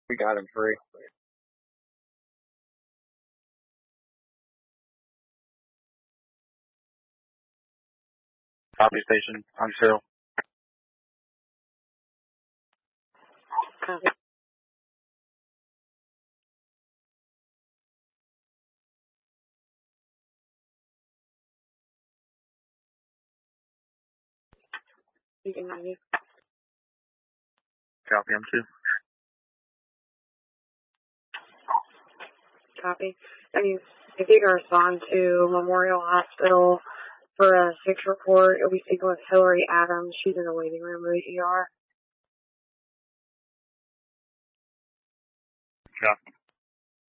We got him free. Copy station. I'm Cyril. Copy. You can have you. Copy, I'm 2. Copy. If you can respond to Memorial Hospital for a 6 report, you'll be speaking with Hillary Adams. She's in the waiting room of the ER. Copy.